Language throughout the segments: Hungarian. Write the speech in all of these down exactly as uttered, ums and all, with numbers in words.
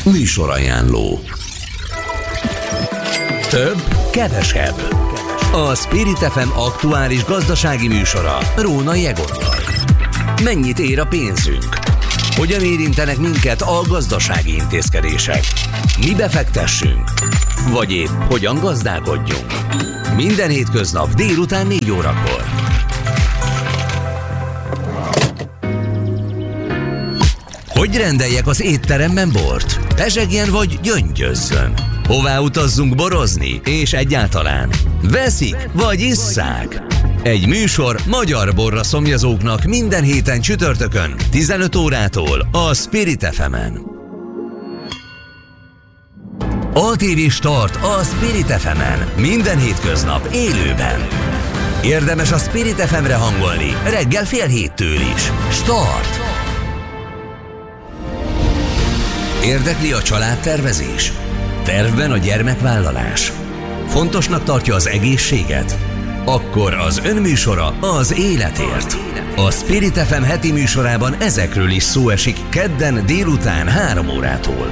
Műsorajánló. Több, kevesebb. A Spirit ef em aktuális gazdasági műsora Rónai Egonnal. Mennyit ér a pénzünk? Hogyan érintenek minket a gazdasági intézkedések? Mi befektessünk? Vagy épp hogyan gazdálkodjunk? Minden hétköznap délután négy órakor. Hogy rendeljek az étteremben bort? Pezsegjen vagy gyöngyözzön? Hová utazzunk borozni? És egyáltalán veszik vagy isszák? Egy műsor magyar borra szomjazóknak minden héten csütörtökön tizenöt órától a Spirit ef emen. á té vé Start a Spirit ef emen minden hétköznap élőben. Érdemes a Spirit ef emre hangolni reggel fél héttől is. Start! Érdekli a családtervezés? Tervben a gyermekvállalás? Fontosnak tartja az egészséget? Akkor az önműsora az életért. A Spirit ef em heti műsorában ezekről is szó esik kedden délután három órától.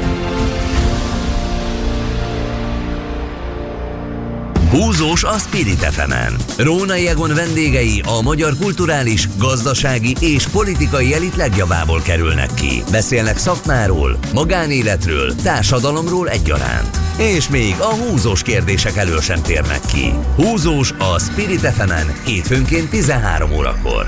Húzós a Spirit ef emen. Rónai Egon vendégei a magyar kulturális, gazdasági és politikai elit legjavából kerülnek ki. Beszélnek szakmáról, magánéletről, társadalomról egyaránt. És még a húzós kérdések elől sem térnek ki. Húzós a Spirit ef emen hétfőnként tizenhárom órakor.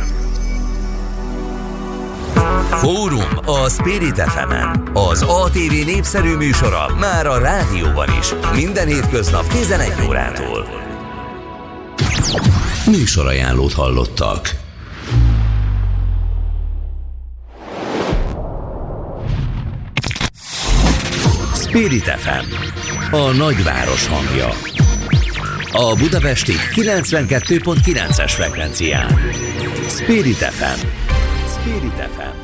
Fórum a Spirit ef emen. Az á té vé népszerű műsora már a rádióban is. Minden hétköznap tizenegy órától. Műsorajánlót hallottak. Spirit ef em. A nagyváros hangja. A budapesti kilencvenkettő pont kilences frekvencián. Spirit ef em. Spirit ef em.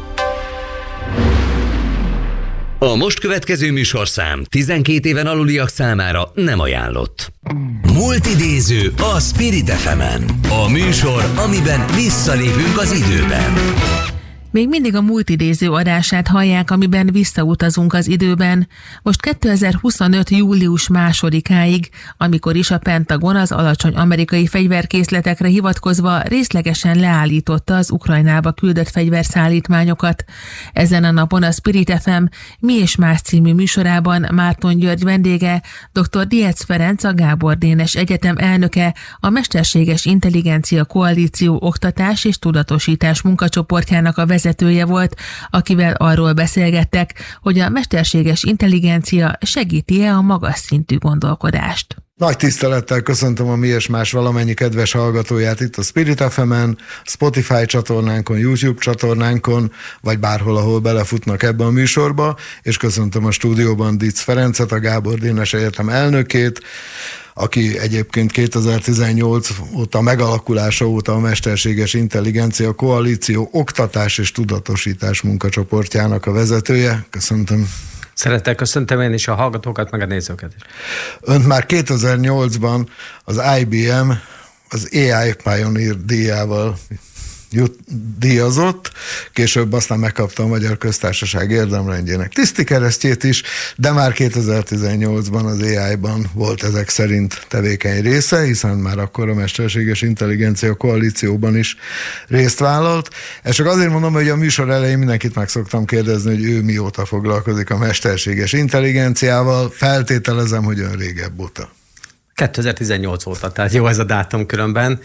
A most következő műsorszám tizenkét éven aluliak számára nem ajánlott. Multidéző a Spirit ef emen. A műsor, amiben visszalépünk az időben. Még mindig a multidéző adását hallják, amiben visszautazunk az időben. Most kétezer-huszonöt. július másodikáig, amikor is a Pentagon az alacsony amerikai fegyverkészletekre hivatkozva részlegesen leállította az Ukrajnába küldött fegyverszállítmányokat. Ezen a napon a Spirit ef em Mi és Más című műsorában Márton György vendége, dr. Dietz Ferenc, a Gábor Dénes Egyetem elnöke, a Mesterséges Intelligencia Koalíció oktatás és tudatosítás munkacsoportjának a vezetője volt, akivel arról beszélgettek, hogy a mesterséges intelligencia segíti-e a magas szintű gondolkodást. Nagy tisztelettel köszöntöm a Mi és Más valamennyi kedves hallgatóját itt a Spirit ef emen, Spotify csatornánkon, YouTube csatornánkon, vagy bárhol, ahol belefutnak ebbe a műsorba, és köszöntöm a stúdióban Dietz Ferencet, a Gábor Dénes Egyetem elnökét, aki egyébként kétezer-tizennyolc óta, megalakulása óta a Mesterséges Intelligencia Koalíció oktatás és tudatosítás munkacsoportjának a vezetője. Köszöntöm. Szeretettel köszöntöm én is a hallgatókat, meg a nézőket is. Önt már kétezer-nyolcban az i bé em az á i Pioneer díjával jut, díjazott, később aztán megkapta a Magyar Köztársaság érdemrendjének tisztikeresztjét is, de már kétezer-tizennyolcban az á i-ban volt ezek szerint tevékeny része, hiszen már akkor a Mesterséges Intelligencia Koalícióban is részt vállalt. Ezt csak azért mondom, hogy a műsor elején mindenkit meg szoktam kérdezni, hogy ő mióta foglalkozik a mesterséges intelligenciával. Feltételezem, hogy ön régebb óta. kétezer-tizennyolc óta, tehát jó ez a dátum különben.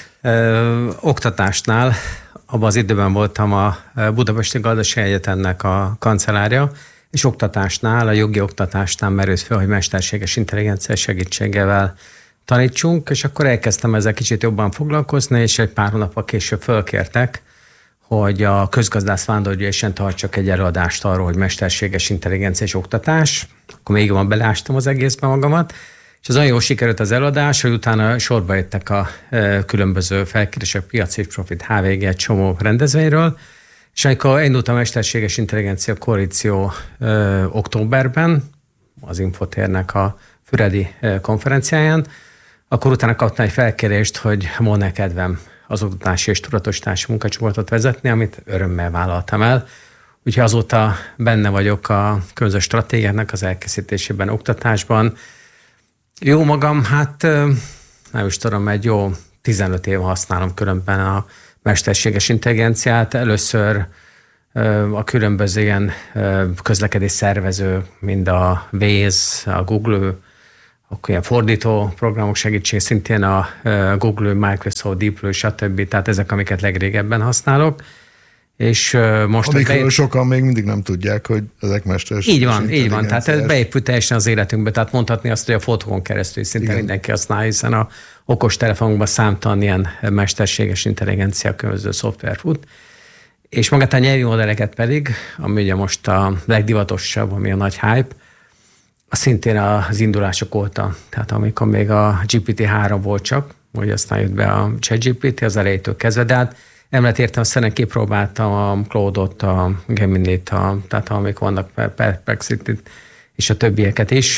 Ö, oktatásnál, abban az időben voltam a Budapesti Gazdasági Egyetemnek a kancellárja, és oktatásnál, a jogi oktatásnál merült fel, hogy mesterséges intelligencia segítségével tanítsunk, és akkor elkezdtem ezzel kicsit jobban foglalkozni, és egy pár hónappal később fölkértek, hogy a Közgazdász Vándorgyűlésen tartsak egy előadást arról, hogy mesterséges intelligencia és oktatás. Akkor még jobban beleástam az egészben magamat, és az olyan jól sikerült az előadás, hogy utána sorba jöttek a e, különböző felkérések, piaci és profit, há vé gé, egy csomó rendezvényről, és amikor indult a Mesterséges Intelligencia Koalíció e, októberben, az Infotérnek a Füredi e, konferenciáján, akkor utána kaptam egy felkérést, hogy volna kedvem az oktatási és tudatosítási munkacsoportot vezetni, amit örömmel vállaltam el. Úgyhogy azóta benne vagyok a közös stratégiának az elkészítésében, oktatásban. Jó magam, hát nem is tudom, egy jó tizenöt éve használom különben a mesterséges intelligenciát. Először a különböző ilyen közlekedés szervező, mind a Waze, a Google, akkor ilyen fordító programok segítség, szintén a Google, Microsoft, DeepL, stb. Tehát ezek, amiket legrégebben használok. És most amikről be... sokan még mindig nem tudják, hogy ezek mesterséges. Így van, így van. Tehát ez beépült teljesen az életünkbe. Tehát mondhatni azt, hogy a fotókon keresztül szinte igen. mindenki használja, hiszen a okostelefonunkban számtalan ilyen mesterséges intelligencia különböző szoftver fut. És magát a nyelvi modelleket pedig, ami ugye most a legdivatosabb, ami a nagy hype, az szintén az indulások óta. Tehát amikor még a gé pé té három volt csak, hogy aztán jött be a ChatGPT, az elejétől kezdve, de hát emlet értem, szerint kipróbáltam a Claude-ot, a Gemini-t, a, tehát amik vannak Perplexity-t, és a többieket is.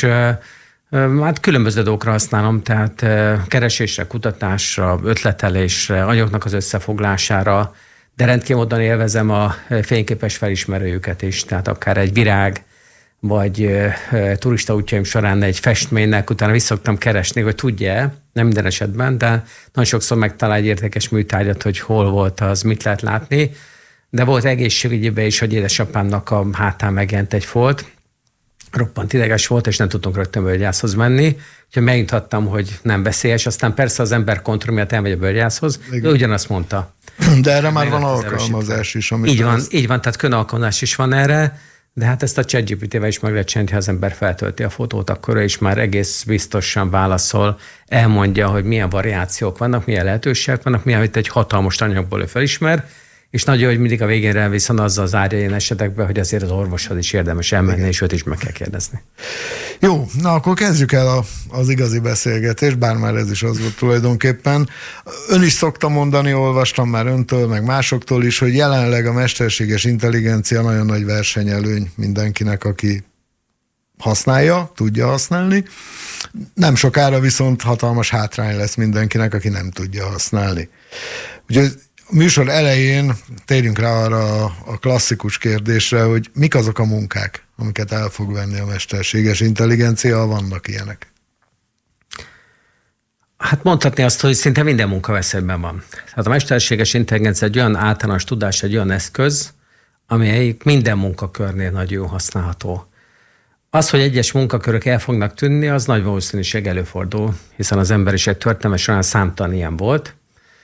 Hát különböző dolgokra használom, tehát keresésre, kutatásra, ötletelésre, anyagoknak az összefoglására, de rendkívül módon élvezem a fényképes felismerőjüket is, tehát akár egy virág, vagy turista útjaim során egy festménynek utána vissza szoktam keresni, hogy tudja, nem minden esetben, de nagyon sokszor megtalál egy értékes műtárgyat, hogy hol volt az, mit lehet látni. De volt egészségügyében is, hogy édesapámnak a hátán megjelent egy folt, roppant ideges volt, és nem tudtunk rögtön bőrgyászhoz menni, úgyhogy megnyithattam, hogy nem veszélyes, aztán persze az ember kontroll miatt elmegy a bőrgyászhoz, de ugyanazt mondta. De erre már van alkalmazás is. Így van, ezt... így van, tehát könalkalmazás is van erre, de hát ezt a ChatGPT-vel is meg lehet csinálni, ha az ember feltölti a fotót, akkor ő is már egész biztosan válaszol, elmondja, hogy milyen variációk vannak, milyen lehetőségek vannak, milyen, amit egy hatalmas anyagból ő felismer, és nagyon, hogy mindig a végén viszont azzal zárja ilyen esetekben, hogy azért az orvoshoz is érdemes elmenni, igen. és őt is meg kell kérdezni. Jó, na akkor kezdjük el a, az igazi beszélgetést, bár már ez is az volt tulajdonképpen. Ön is szokta mondani, olvastam már öntől, meg másoktól is, hogy jelenleg a mesterséges intelligencia nagyon nagy versenyelőny mindenkinek, aki használja, tudja használni. Nem sokára viszont hatalmas hátrány lesz mindenkinek, aki nem tudja használni. Úgyhogy a műsor elején térjünk rá arra a klasszikus kérdésre, hogy mik azok a munkák, amiket el fog venni a mesterséges intelligencia, vannak ilyenek? Hát mondhatni azt, hogy szinte minden munka veszélyben van. Tehát a mesterséges intelligencia egy olyan általános tudás, egy olyan eszköz, ami minden munkakörnél nagyon használható. Az, hogy egyes munkakörök el fognak tűnni, az nagy valószínűség előfordul, hiszen az emberiség történelme során számtalan ilyen volt.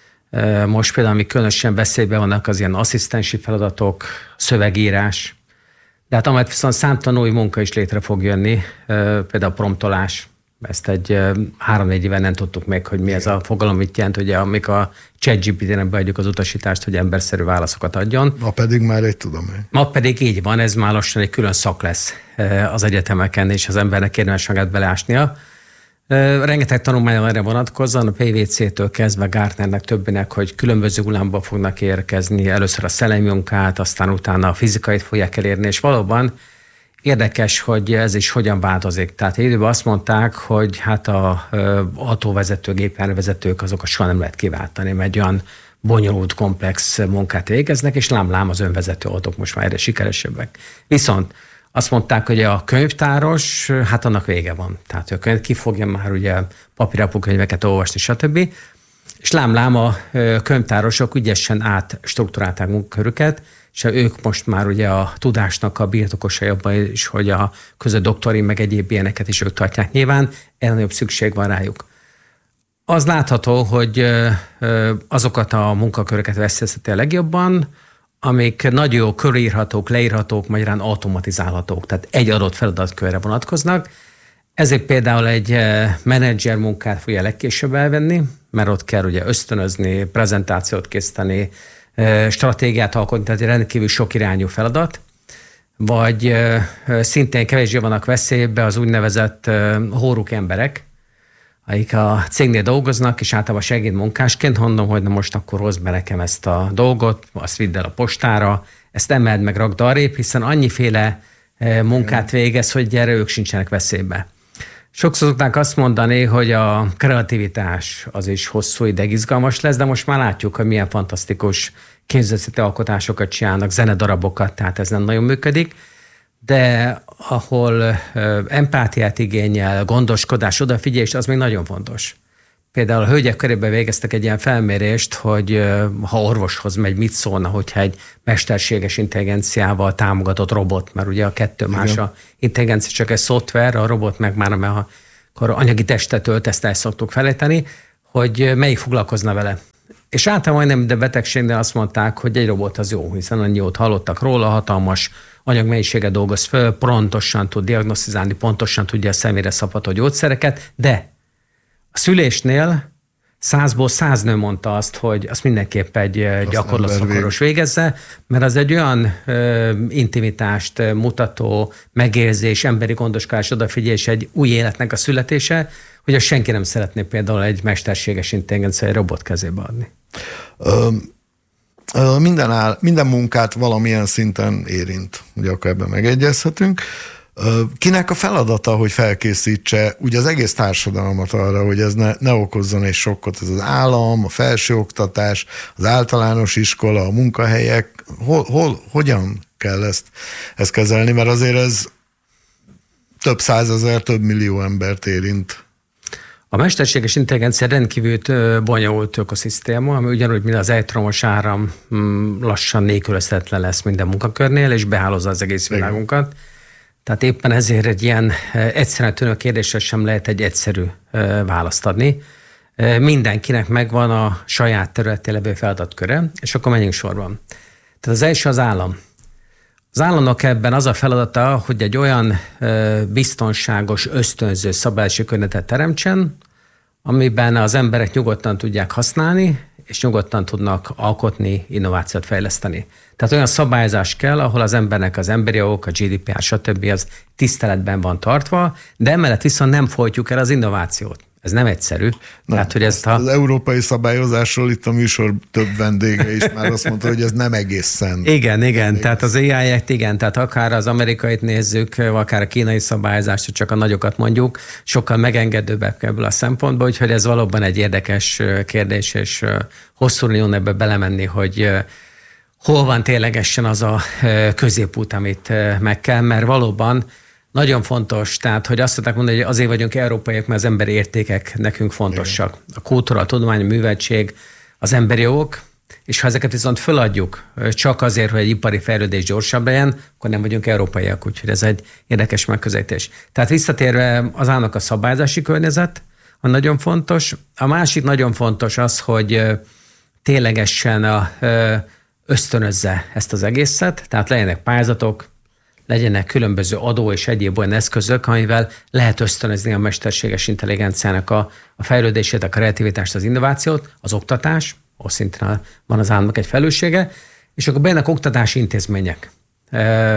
Most például, ami különösen veszélyben vannak, az ilyen asszisztensi feladatok, szövegírás, de hát amelyet viszont számtalan új munka is létre fog jönni, például promptolás. Ezt egy három-négy éve nem tudtuk még, hogy mi ez a fogalom, mit jelent, ugye, amik a ChatGPT-nek beadjuk az utasítást, hogy emberszerű válaszokat adjon. Ma pedig már egy tudomány. Ma pedig így van, ez már lassan egy külön szak lesz az egyetemeken, és az embernek érdemes magát beleásnia. Rengeteg tanulmány erre vonatkozóan, a pé vé cé-től kezdve Gartnernek, többinek, hogy különböző hullámban fognak érkezni, először a szellemi munkát, aztán utána a fizikait fogják elérni, és valóban érdekes, hogy ez is hogyan változik. Tehát időben azt mondták, hogy hát a autóvezető, gépjárművezetők azokat soha nem lehet kiváltani, mert olyan bonyolult, komplex munkát végeznek, és lám-lám az önvezető autók most már erre sikeresebbek. Viszont azt mondták, hogy a könyvtáros, hát annak vége van. Tehát a könyv ki fogja már ugye papíralapú könyveket olvasni, stb. És lám-lám a könyvtárosok ügyesen átstruktúrálták munkakörüket, és ők most már ugye a tudásnak a birtokosai abban is, hogy a között doktori, meg egyéb ilyeneket is ők tartják nyilván, erre nagyobb szükség van rájuk. Az látható, hogy azokat a munkaköröket veszélyezteti a legjobban, amik nagyon jó körírhatók, leírhatók, magyarán automatizálhatók, tehát egy adott feladatkörre vonatkoznak. Ezért például egy menedzser munkát fogja legkésőbb elvenni, mert ott kell ugye ösztönözni, prezentációt készíteni, stratégiát alkotni, tehát egy rendkívül sok irányú feladat, vagy szintén kevésbé vannak veszélybe az úgynevezett hóruk emberek, akik a cégnél dolgoznak, és általában segédmunkásként mondom, hogy na most akkor hozd be nekem ezt a dolgot, azt vidd el a postára, ezt emeld meg, rakd arrébb, hiszen annyiféle munkát végez, hogy gyere, ők sincsenek veszélybe. Sokszor szokták azt mondani, hogy a kreativitás az is hosszú ideig izgalmas lesz, de most már látjuk, hogy milyen fantasztikus képzőszeti alkotásokat csinálnak, zenedarabokat, tehát ez nem nagyon működik. De ahol empátiát igényel, gondoskodás, odafigyelés, az még nagyon fontos. Például a hölgyek körében végeztek egy ilyen felmérést, hogy ha orvoshoz megy, mit szólna, hogyha egy mesterséges intelligenciával támogatott robot, mert ugye a kettő más, a intelligencia csak egy szoftver, a robot meg már, mert akkor anyagi testet ölt, ezt el szoktuk felejteni, hogy melyik foglalkozna vele. És általában majdnem minden betegségnél azt mondták, hogy egy robot az jó, hiszen annyi jót hallottak róla, hatalmas anyagmennyiséget dolgoz föl, pontosan tud diagnosztizálni, pontosan tudja a személyre szabható gyógyszereket, de a szülésnél százból száz nő mondta azt, hogy azt mindenképp egy gyakorlatszakoros végezze, mert az egy olyan ö, intimitást mutató megérzés, emberi gondoskodás, odafigyelés, egy új életnek a születése, hogy azt senki nem szeretné például egy mesterséges intelligencia egy robot kezébe adni. Um. Minden, áll, minden munkát valamilyen szinten érint, ugye akkor ebben megegyezhetünk. Kinek a feladata, hogy felkészítse ugye az egész társadalmat arra, hogy ez ne, ne okozzon egy sokkot, ez az állam, a felsőoktatás, az általános iskola, a munkahelyek, hol, hol, hogyan kell ezt, ezt kezelni, mert azért ez több százezer, több millió embert érint. A mesterséges intelligencia rendkívül bonyolult ökoszisztéma, ami ugyanúgy, mint az elektromos áram lassan nélkülözhetetlen lesz minden munkakörnél, és behálozza az egész világunkat. Tehát éppen ezért egy ilyen egyszerűen tűnő kérdésre sem lehet egy egyszerű választ adni. Mindenkinek megvan a saját területén levő feladatköre, és akkor menjünk sorban. Tehát az első az állam. Az államnak ebben az a feladata, hogy egy olyan biztonságos, ösztönző szabályozási környezetet teremtsen, amiben az emberek nyugodtan tudják használni, és nyugodtan tudnak alkotni, innovációt fejleszteni. Tehát olyan szabályozás kell, ahol az embernek az emberi jogok, a gé dé pé er, stb. Az tiszteletben van tartva, de emellett viszont nem folytjuk el az innovációt. Ez nem egyszerű. Na, Tehát, hogy ezt a... Az európai szabályozásról itt a műsor több vendége is már azt mondta, hogy ez nem egészen. Igen, igen. Tehát az á i-et, igen, tehát akár az amerikait nézzük, akár a kínai szabályozást, hogy csak a nagyokat mondjuk, sokkal megengedőbbek ebből a szempontból, úgyhogy ez valóban egy érdekes kérdés, és hosszú jön ebbe belemenni, hogy hol van ténylegesen az a középút, amit meg kell, mert valóban nagyon fontos, tehát, hogy azt tudták mondani, hogy azért vagyunk európaiak, mert az emberi értékek nekünk fontosak. A kultúra, a tudomány, a műveltség, az emberi jogok, és ha ezeket viszont föladjuk csak azért, hogy egy ipari fejlődés gyorsabb legyen, akkor nem vagyunk európaiak, úgyhogy ez egy érdekes megközelítés. Tehát visszatérve az állnak a szabályozási környezet, a nagyon fontos. A másik nagyon fontos az, hogy ténylegesen a, ösztönözze ezt az egészet, tehát legyenek pályázatok, legyenek különböző adó és egyéb olyan eszközök, amivel lehet ösztönözni a mesterséges intelligenciának a, a fejlődését, a kreativitást, az innovációt, az oktatás, ahol szintén van az államnak egy felelőssége, és akkor bejönnek oktatási intézmények. E,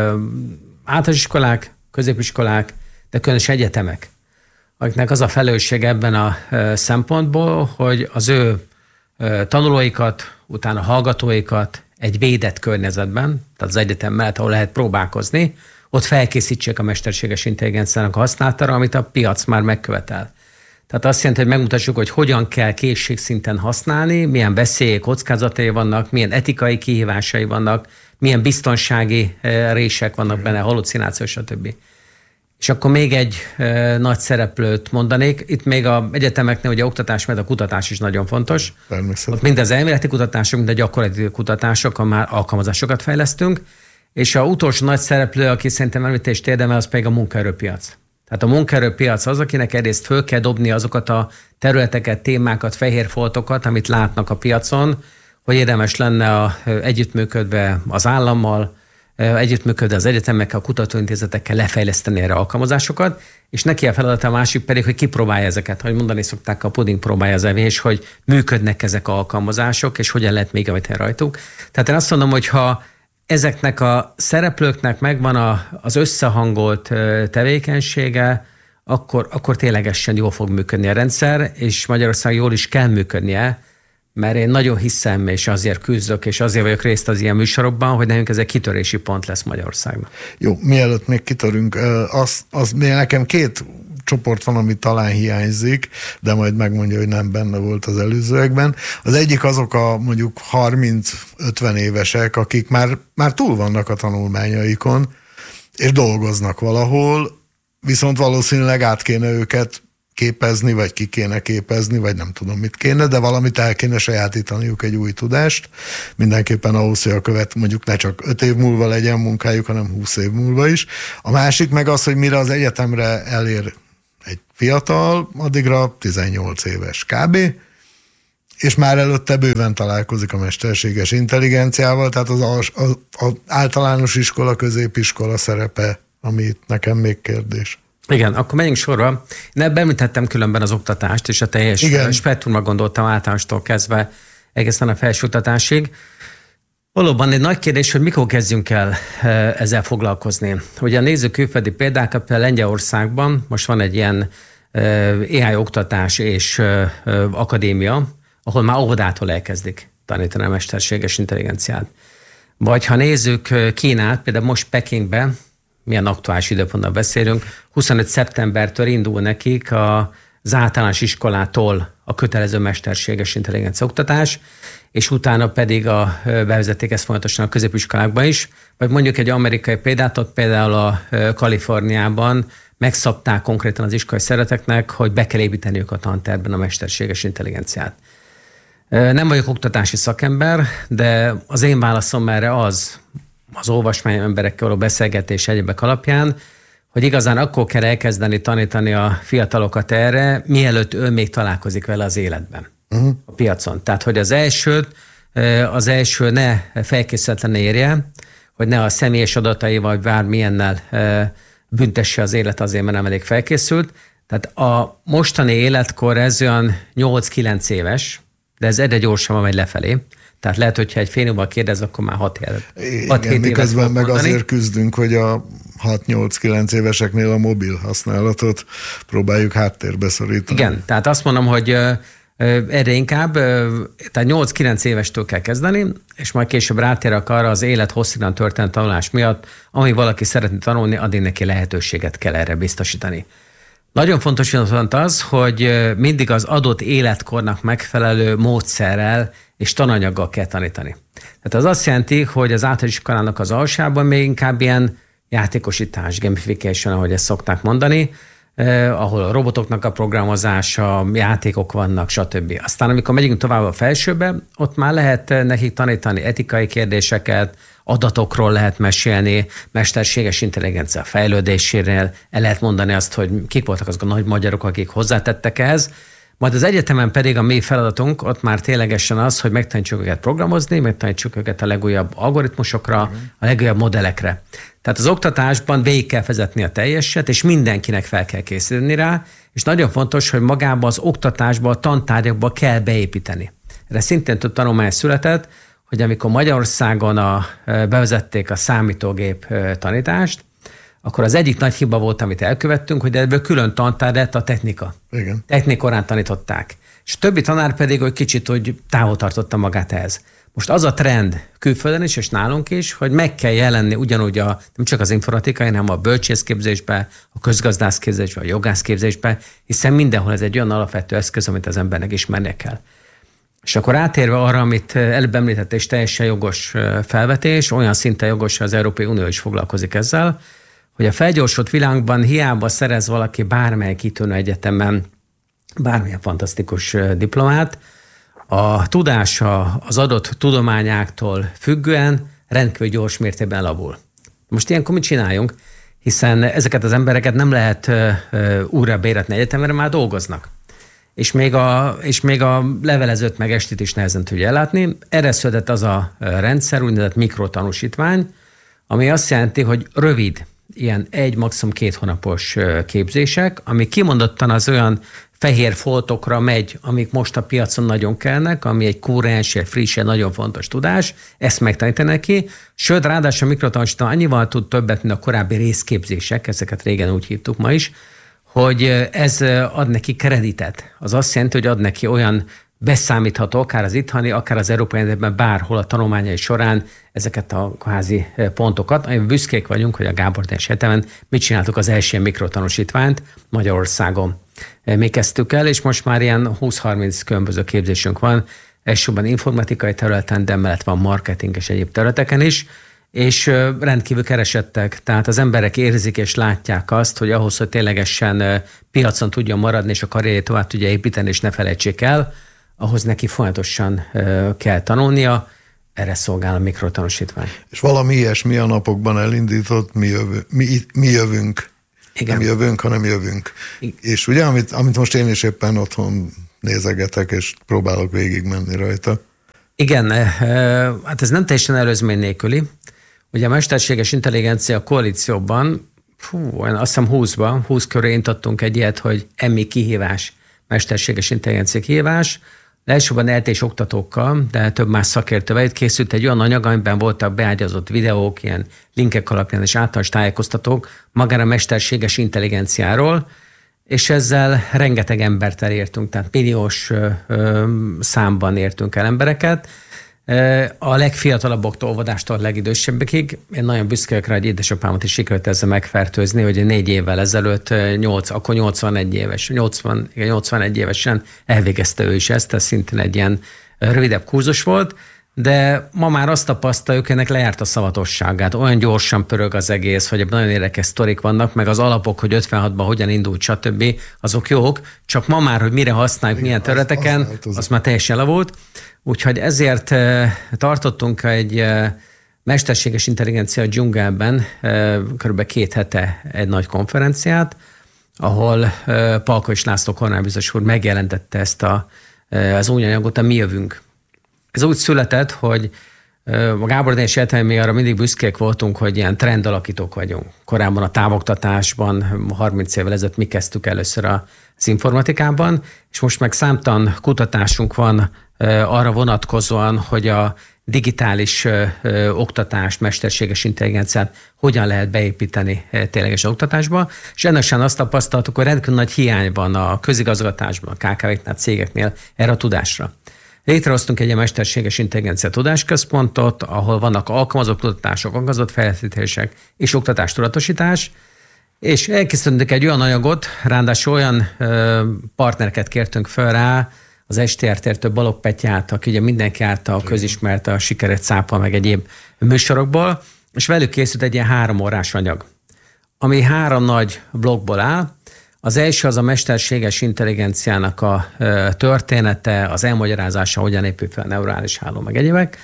általános iskolák, középiskolák, de különösen egyetemek, akiknek az a felelősség ebben a e, szempontból, hogy az ő e, tanulóikat, utána hallgatóikat egy védett környezetben, tehát az egyetem mellett, ahol lehet próbálkozni, ott felkészítsék a mesterséges intelligenciának a használatára, amit a piac már megkövetel. Tehát azt jelenti, hogy megmutassuk, hogy hogyan kell készségszinten használni, milyen veszélyek, kockázatai vannak, milyen etikai kihívásai vannak, milyen biztonsági rések vannak benne, hallucináció, stb. És akkor még egy e, nagy szereplőt mondanék. Itt még az egyetemeknél ugye oktatás, mert a kutatás is nagyon fontos. Ott mind az elméleti kutatások, mind a gyakorlati kutatások, ha már alkalmazásokat fejlesztünk. És a utolsó nagy szereplő, aki szerintem említést érdemel, az pedig a munkaerőpiac. Tehát a munkaerőpiac az, akinek egyrészt föl kell dobni azokat a területeket, témákat, fehér foltokat, amit látnak a piacon, hogy érdemes lenne a, együttműködve az állammal, együttműködve az egyetemekkel, a kutatóintézetekkel lefejleszteni erre alkalmazásokat, és neki a feladata a másik pedig, hogy kipróbálja ezeket, hogy mondani szokták, a puding próbálja az evés, hogy működnek ezek a alkalmazások, és hogyan lehet még javítani rajtuk. Tehát én azt mondom, hogy ha ezeknek a szereplőknek megvan a, az összehangolt tevékenysége, akkor, akkor ténylegesen jól fog működni a rendszer, és Magyarország jól is kell működnie, mert én nagyon hiszem, és azért küzdök, és azért vagyok részt az ilyen műsorokban, hogy nekünk ez egy kitörési pont lesz Magyarországnak. Jó, mielőtt még kitörünk, az, az nekem két csoport van, ami talán hiányzik, de majd megmondja, hogy nem benne volt az előzőekben. Az egyik azok a mondjuk harminc-ötven évesek, akik már, már túl vannak a tanulmányaikon, és dolgoznak valahol, viszont valószínűleg át kéne őket képezni, vagy ki kéne képezni, vagy nem tudom mit kéne, de valamit el kéne sajátítaniuk, egy új tudást. Mindenképpen ahhoz, hogy a követ mondjuk ne csak öt év múlva legyen munkájuk, hanem húsz év múlva is. A másik meg az, hogy mire az egyetemre elér egy fiatal, addigra tizennyolc éves kb., és már előtte bőven találkozik a mesterséges intelligenciával, tehát az, az, az, az általános iskola, középiskola szerepe, ami itt nekem még kérdés. Igen, akkor menjünk sorra. Én említettem különben az oktatást, és a teljes Igen. spektrumra gondoltam általánostól kezdve egészen a felsőoktatásig. Valóban egy nagy kérdés, hogy mikor kezdjünk el ezzel foglalkozni. Ugye nézzük külföldi példákat, például Lengyelországban most van egy ilyen á i oktatás és akadémia, ahol már óvodától elkezdik tanítani a mesterséges intelligenciát. Vagy ha nézzük Kínát, például most Pekingben, milyen aktuális időpontban beszélünk, huszonöt szeptembertől indul nekik az általános iskolától a kötelező mesterséges intelligencia oktatás, és utána pedig a, bevezették ezt folyamatosan a középiskolákban is. Vagy mondjuk egy amerikai példát, ott például a Kaliforniában megszabták konkrétan az iskolai szereteknek, hogy be kell építeniük a tantervben a mesterséges intelligenciát. Nem vagyok oktatási szakember, de az én válaszom erre az, az olvasmány emberekkel való beszélgetés egyebek alapján, hogy igazán akkor kell elkezdeni tanítani a fiatalokat erre, mielőtt ő még találkozik vele az életben, uh-huh. a piacon. Tehát, hogy az elsőt, az első ne felkészületlen érje, hogy ne a személyes adatai vagy bármilyennel büntesse az élet azért, mert nem elég felkészült. Tehát a mostani életkor ez olyan nyolc-kilenc éves, de ez egyre gyorsabban megy lefelé. Tehát lehet, hogyha egy fél évvel kérdez, akkor már hat évet. Igen, miközben meg mondani. Azért küzdünk, hogy a hat-nyolc-kilenc éveseknél a mobil használatot próbáljuk háttérbe szorítani. Igen, tehát azt mondom, hogy erre inkább, tehát nyolc-kilenc évestől kell kezdeni, és majd később rátérek arra az élet hosszígan történt tanulás miatt, amíg valaki szeretne tanulni, addig neki lehetőséget kell erre biztosítani. Nagyon fontos viszont az, hogy mindig az adott életkornak megfelelő módszerrel és tananyaggal kell tanítani. Tehát az azt jelenti, hogy az általános iskolának az alsában még inkább ilyen játékosítás, gamification, ahogy ezt szokták mondani, eh, ahol a robotoknak a programozása, játékok vannak, stb. Aztán amikor megyünk tovább a felsőbe, ott már lehet nekik tanítani etikai kérdéseket, adatokról lehet mesélni, mesterséges intelligencia fejlődéséről, el lehet mondani azt, hogy kik voltak azok a nagy magyarok, akik hozzátettek ehhez. Majd az egyetemen pedig a mi feladatunk ott már ténylegesen az, hogy megtanítsuk őket programozni, megtanítsuk őket a legújabb algoritmusokra, a legújabb modellekre. Tehát az oktatásban végig kell vezetni a teljeset, és mindenkinek fel kell készülni rá, és nagyon fontos, hogy magában az oktatásban, a tantárgyakba kell beépíteni. Erre szintén több tanulmány született, hogy amikor Magyarországon a, bevezették a számítógép tanítást, akkor az egyik nagy hiba volt, amit elkövettünk, hogy ebből külön tantár lett a technika. Igen. Technikorán tanították. És többi tanár pedig, hogy kicsit hogy távol tartotta magát ehhez. Most az a trend külföldön is, és nálunk is, hogy meg kell jelenni ugyanúgy a, nem csak az informatikai, hanem a bölcsészképzésbe, a közgazdászképzésbe, a jogászképzésbe, hiszen mindenhol ez egy olyan alapvető eszköz, amit az embernek ismernie kell. És akkor átérve arra, amit előbb említett, és teljesen jogos felvetés, olyan szinten jogos, hogy az Európai Unió is foglalkozik ezzel, hogy a felgyorsult világban hiába szerez valaki bármely kitűnő egyetemen bármilyen fantasztikus diplomát, a tudása az adott tudományáktól függően rendkívül gyors mértékben labul. Most ilyenkor mit csináljunk? Hiszen ezeket az embereket nem lehet újra beéretni egyetemre, már dolgoznak. És még, a, és még a levelezőt meg estit is nehezen tudja ellátni. Erre született az a rendszer, úgynevezett mikrotanúsítvány, ami azt jelenti, hogy rövid, ilyen egy, maximum két hónapos képzések, ami kimondottan az olyan fehér foltokra megy, amik most a piacon nagyon kellnek, ami egy kúrens, egy friss, egy nagyon fontos tudás, ezt megtanítani neki. Sőt, ráadásul a mikrotanúsítvány annyival tud többet, mint a korábbi részképzések, ezeket régen úgy hívtuk ma is, hogy ez ad neki kreditet. Az azt jelenti, hogy ad neki olyan beszámítható, akár az itthoni, akár az Európai Egyetemben bárhol a tanulmányai során ezeket a kvázi pontokat. Amiben büszkék vagyunk, hogy a Gábor Dénes Egyetemen mit csináltuk az első mikrotanúsítványt Magyarországon. Mi kezdtük el, és most már ilyen húsz-harminc különböző képzésünk van, elsősorban informatikai területen, de emellett van marketing és egyéb területeken is, és rendkívül keresettek. Tehát az emberek érzik és látják azt, hogy ahhoz, hogy ténylegesen piacon tudjon maradni, és a karrierjét tovább tudja építeni, és ne felejtsék el, ahhoz neki folyamatosan kell tanulnia, erre szolgál a mikrotanúsítvány. És valami ilyesmi a napokban elindított, mi, jövő, mi, mi jövünk. Igen. Nem jövünk, hanem jövünk. Igen. És ugye, amit, amit most én is éppen otthon nézegetek, és próbálok végigmenni rajta. Igen, hát ez nem teljesen előzmény nélküli. Ugye a mesterséges intelligencia koalícióban, fú, azt hiszem húszban, húsz köré intottunk egy ilyet, hogy emmi kihívás, mesterséges intelligencia kihívás. Elsősorban é té-s oktatókkal, de több más szakértővel készült egy olyan anyag, amiben voltak beágyazott videók, ilyen linkek alapján és általános tájékoztatók magára a mesterséges intelligenciáról, és ezzel rengeteg embert elértünk, tehát milliós ö, ö, számban értünk el embereket. A legfiatalabboktól, óvodástól a legidősebbekig. Én nagyon büszke vagyok rá, hogy édesapámat is sikerült ezzel megfertőzni, hogy négy évvel ezelőtt, nyolc, akkor nyolcvanegy éves, nyolcvan, igen, nyolcvanegy évesen elvégezte ő is ezt, ez szintén egy ilyen rövidebb kurzus volt, de ma már azt tapasztaljuk, ennek lejárt a szavatosságát. Olyan gyorsan pörög az egész, hogy nagyon érdekes sztorik vannak, meg az alapok, hogy ötvenhatban hogyan indult, stb. Azok jók, csak ma már, hogy mire használjuk, milyen területeken, az, az, az már teljesen lavult. Úgyhogy ezért tartottunk egy mesterséges intelligencia dzsungelben körülbelül két hete egy nagy konferenciát, ahol Palkovics László kormánybiztos úr megjelentette ezt a, az új anyagot, a Mi jövünk. Ez úgy született, hogy a Gábor Dénes Egyetemen mi arra mindig büszkék voltunk, hogy ilyen trendalakítók vagyunk. Korábban a távoktatásban, harminc évvel ezelőtt mi kezdtük először az informatikában, és most meg számtalan kutatásunk van arra vonatkozóan, hogy a digitális ö, ö, oktatást, mesterséges intelligenciát hogyan lehet beépíteni tényleges oktatásba, és ennek sem azt tapasztaltuk, hogy rendkívül nagy hiány van a közigazgatásban, a ká ká vé-knál, cégeknél erre a tudásra. Létrehoztunk egy mesterséges intelligencia tudásközpontot, ahol vannak alkalmazott kutatások, alkalmazott fejlesztések és oktatástudatosítás, és elkészítettünk egy olyan anyagot, ráadásul olyan ö, partnereket kértünk fel rá, az es té er té-től Balogh Petyát, aki ugye mindenki által közismert a Sikeres cápa, meg egyéb műsorokból, és velük készült egy ilyen három órás anyag, ami három nagy blokkból áll. Az első az a mesterséges intelligenciának a története, az elmagyarázása, hogyan épül fel a neurális háló, meg egyébek.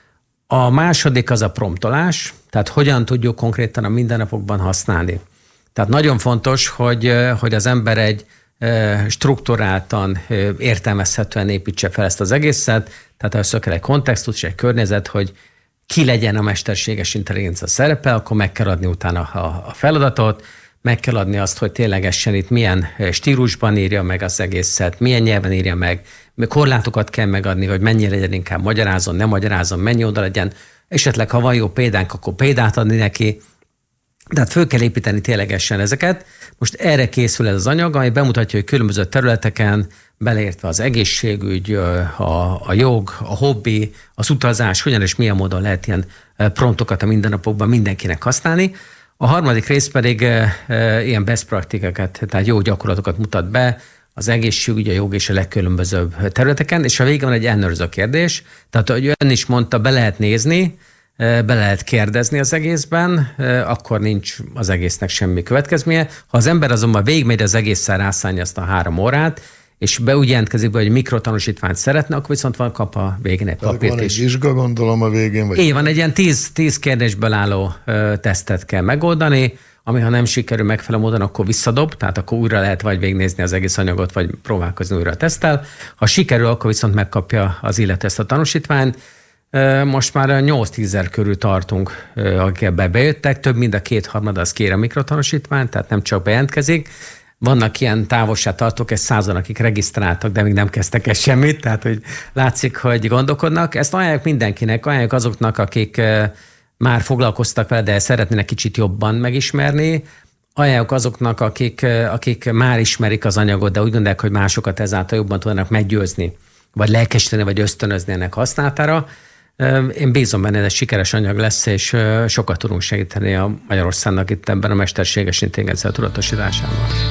A második az a promptolás, tehát hogyan tudjuk konkrétan a mindennapokban használni. Tehát nagyon fontos, hogy, hogy az ember egy strukturáltan, értelmezhetően építse fel ezt az egészet, tehát ha kell egy kontextus, egy környezet, hogy ki legyen a mesterséges intelligencia szerepe, akkor meg kell adni utána a feladatot, meg kell adni azt, hogy ténylegesen itt milyen stílusban írja meg az egészet, milyen nyelven írja meg, korlátokat kell megadni, hogy mennyire legyen, inkább magyarázon, nem magyarázon, mennyi oda legyen, esetleg ha van jó példánk, akkor példát adni neki. Tehát föl kell építeni ténylegesen ezeket. Most erre készül ez az anyag, ami bemutatja, hogy különböző területeken, beleértve az egészségügy, a, a jog, a hobbi, az utazás, hogyan és milyen módon lehet ilyen promptokat a mindennapokban mindenkinek használni. A harmadik rész pedig e, e, ilyen best praktikakat, tehát jó gyakorlatokat mutat be az egészségügy, a jog és a legkülönbözőbb területeken, és a végén van egy ellenőrző kérdés, tehát hogy ön is mondta, be lehet nézni, be lehet kérdezni az egészben, akkor nincs az egésznek semmi következménye. Ha az ember azonban végigmegy az egészen, rászánja azt a három órát, és be úgy jelentkezik be, hogy mikrotanúsítványt szeretne, akkor viszont van kap a végén egy papírt van is. Van egy vizsga, gondolom a végén? Vagy Így van, egy ilyen tíz, tíz kérdésből álló ö, tesztet kell megoldani, ami ha nem sikerül megfelelő módon, akkor visszadob, tehát akkor újra lehet vagy végignézni az egész anyagot, vagy próbálkozni újra a teszttel. Ha sikerül, akkor viszont megkapja az illető ezt a tanúsítványt. Most már nyolc-tízezer körül tartunk, akik ebbe bejöttek, több mint a kétharmad az kér a mikrotanúsítványt, tehát nem csak bejelentkezik. Vannak ilyen távolságtartók, ez százan, akik regisztráltak, de még nem kezdtek el semmit, tehát hogy látszik, hogy gondolkodnak. Ezt ajánljuk mindenkinek, ajánljuk azoknak, akik már foglalkoztak vele, de szeretnének kicsit jobban megismerni. Ajánljuk azoknak, akik, akik már ismerik az anyagot, de úgy gondolják, hogy másokat ezáltal jobban tudnak meggyőzni vagy lelkesíteni, vagy ösztönözni ennek használatára. Én bízom benne, ez sikeres anyag lesz, és sokat tudunk segíteni a Magyarországnak itt ebben a mesterséges intelligencia tudatosításában.